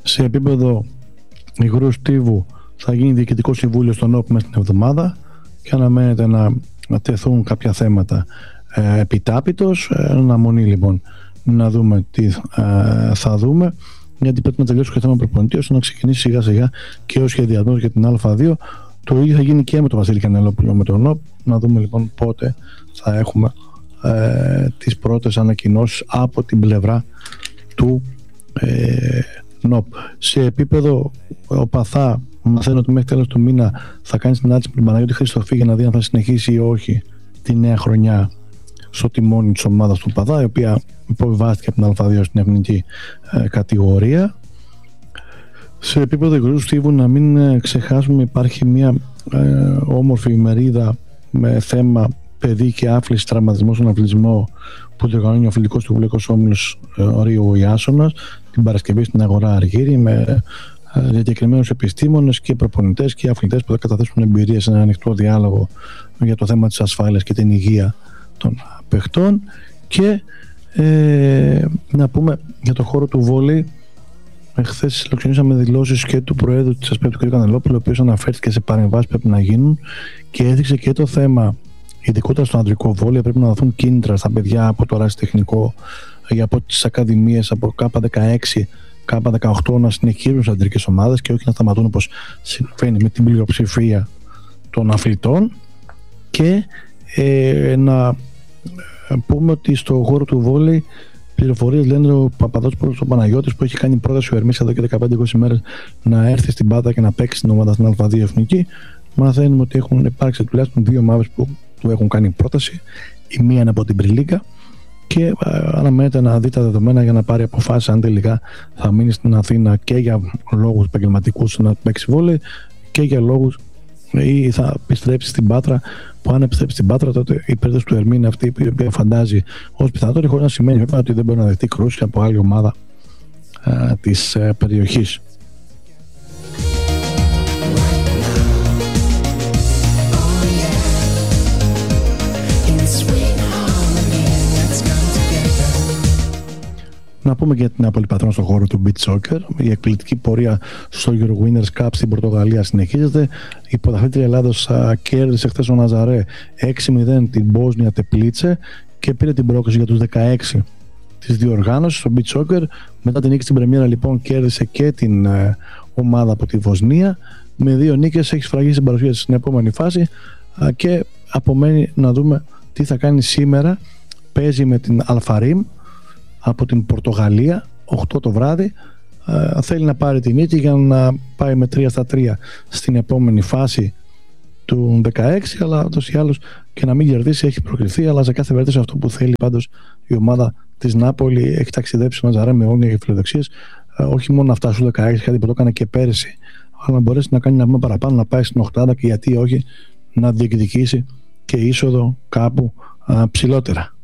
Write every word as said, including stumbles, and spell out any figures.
Σε επίπεδο υγρού στίβου θα γίνει διοικητικό συμβούλιο στον ΟΠ μέσα στην εβδομάδα και αναμένεται να, να τεθούν κάποια θέματα ε, επιτάπητος. Ε, αναμονή λοιπόν να δούμε τι ε, θα δούμε, γιατί πρέπει να τελειώσει και το θέμα προπονητή ώστε να ξεκινήσει σιγά σιγά και ο σχεδιασμός για την Α2. Το ίδιο θα γίνει και με τον Βασίλη Κανελόπουλο με τον ΟΠ. Να δούμε λοιπόν πότε θα έχουμε ε, τις πρώτες ανακοινώσεις από την πλευρά του ε, ΝΟΠ. Σε επίπεδο οπαθά, μαθαίνω ότι μέχρι τέλος του μήνα θα κάνει συνάντηση με την Παναγιώτη Χριστοφή για να δει αν θα συνεχίσει ή όχι τη νέα χρονιά στο τιμόνι της ομάδας του Παδά, η οποία υποβιβάστηκε από την Α2 στην εθνική ε, κατηγορία. Σε επίπεδο υγρού στίβου, να μην ε, ξεχάσουμε, υπάρχει μια ε, όμορφη ημερίδα με θέμα παιδί και άφληση, τραυματισμό στον αθλητισμό που διοργανώνει ο Αθλητικός του Βουλευτικός Όμιλος ε, Ρίου Ιάσονας την Παρασκευή στην αγορά Αργύρη, με ε, διακεκριμένους επιστήμονες και προπονητές και αθλητές που θα καταθέσουν εμπειρίες σε ένα ανοιχτό διάλογο για το θέμα της ασφάλειας και την υγεία των παιχτών. Και ε, να πούμε για το χώρο του βόλεϊ, χθες συλλοξενήσαμε δηλώσεις και του Προέδρου της ΑΣΠΕΠ, του κ. Κανελόπουλου, ο οποίος αναφέρθηκε σε παρεμβάσεις που πρέπει να γίνουν και έδειξε και το θέμα, ειδικότερα στο ανδρικό βόλεϊ, πρέπει να δοθούν κίνητρα στα παιδιά από το ρασιτεχνικό, για από τις ακαδημίες, από Κ δεκαέξι, Κ δεκαοκτώ να συνεχίζουν στις αντρικές ομάδες και όχι να σταματούν όπως συμβαίνει με την πλειοψηφία των αθλητών. Και ε, να πούμε ότι στο χώρο του βόλεϊ πληροφορίες λένε ο Παπαδόπουλος ο Παναγιώτης, που έχει κάνει πρόταση ο Ερμής εδώ και δεκαπέντε είκοσι μέρες να έρθει στην Πάτρα και να παίξει την ομάδα στην Α2 εθνική. Μαθαίνουμε ότι έχουν υπάρξει τουλάχιστον δύο ομάδες που του έχουν κάνει πρόταση. Η μία είναι από την Πριλίγκα και αναμένεται να δει τα δεδομένα για να πάρει αποφάσεις αν τελικά θα μείνει στην Αθήνα και για λόγους επαγγελματικούς να παίξει βόλεϊ και για λόγους ή θα επιστρέψει στην Πάτρα, που αν επιστρέψει στην Πάτρα τότε η περίπτωση του Ερμή είναι αυτή η οποία φαντάζει ως πιθανότερη, χωρίς να σημαίνει βέβαια ότι δεν μπορεί να δεχτεί κρούση από άλλη ομάδα α, της α, περιοχής. Να πούμε για την Νάπολη Πατρών στον χώρο του beach soccer. Η εκπληκτική πορεία στο Eurowinners Cup στην Πορτογαλία συνεχίζεται. Η πρωταθλήτρια Ελλάδος κέρδισε χθες ο Ναζαρέ έξι μηδέν την Μπόσνια Τεπλίτσε και πήρε την πρόκληση για τους δεκαέξι της διοργάνωσης στο beach soccer. Μετά την νίκη στην πρεμιέρα λοιπόν κέρδισε και την ε, ομάδα από τη Βοσνία. Με δύο νίκες έχει σφραγίσει την παρουσία της στην επόμενη φάση ε, και απομένει να δούμε τι θα κάνει σήμερα. Παίζει με την Αλφαρίμ από την Πορτογαλία οκτώ το βράδυ. ε, θέλει να πάρει την νίκη για να πάει με τρία στα τρία στην επόμενη φάση του δεκαέξι, αλλά ούτως ή άλλως και να μην κερδίσει έχει προκριθεί, αλλά σε κάθε περίπτωση αυτό που θέλει πάντως η ομάδα της Νάπολη. Έχει ταξιδέψει ο Ναζαρέ με όνειρα και φιλοδοξίες, ε, όχι μόνο να φτάσει στο δεκαέξι, κάτι που το έκανε και πέρυσι, αλλά να μπορέσει να κάνει ένα βήμα παραπάνω, να πάει στην οκτάδα και γιατί όχι να διεκδικήσει και είσοδο κάπου ε, ψηλότερα.